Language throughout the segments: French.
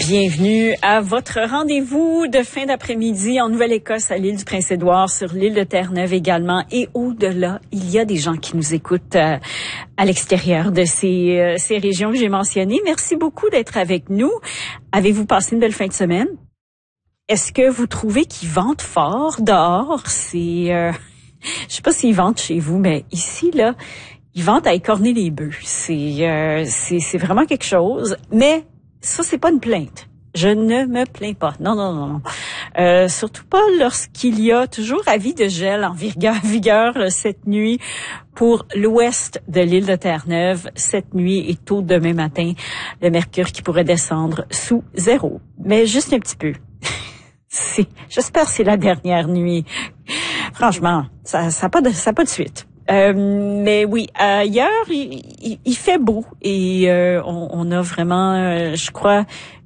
Bienvenue à votre rendez-vous de fin d'après-midi en Nouvelle-Écosse, à l'île du Prince-Édouard, sur l'île de Terre-Neuve également. Et au-delà, il y a des gens qui nous écoutent à l'extérieur de ces régions que j'ai mentionnées. Merci beaucoup d'être avec nous. Avez-vous passé une belle fin de semaine? Est-ce que vous trouvez qu'il vente fort dehors? Je sais pas s'il vente chez vous, mais ici, là, il vente à écorner les bœufs. C'est vraiment quelque chose. Mais ça, c'est pas une plainte. Je ne me plains pas. Non. Surtout pas lorsqu'il y a toujours avis de gel en vigueur cette nuit pour l'ouest de l'île de Terre-Neuve. Cette nuit et tôt demain matin, le mercure qui pourrait descendre sous 0. Mais juste un petit peu. J'espère que c'est la dernière nuit. Franchement, ça a pas de suite. Mais oui, ailleurs, il fait beau et on a vraiment, je crois,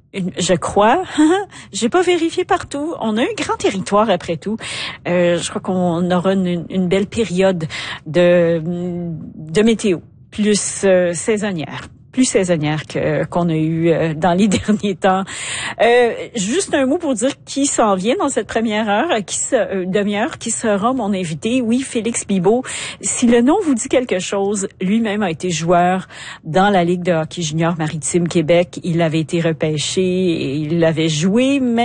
j'ai pas vérifié partout. On a un grand territoire après tout. Je crois qu'on aura une belle période de météo, plus saisonnière. Plus saisonnière qu'on a eu dans les derniers temps. Juste un mot pour dire qui s'en vient dans cette première heure, demi-heure, qui sera mon invité. Oui, Félix Bibeau. Si le nom vous dit quelque chose, lui-même a été joueur dans la Ligue de hockey junior maritime Québec. Il avait été repêché et il avait joué, mais